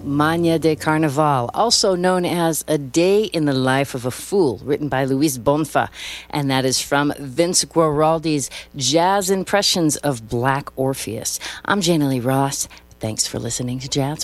Magna de Carnaval, also known as A Day in the Life of a Fool, written by Luis Bonfa. And that is from Vince Guaraldi's Jazz Impressions of Black Orpheus. I'm Jana Lee Ross. Thanks for listening to Jazz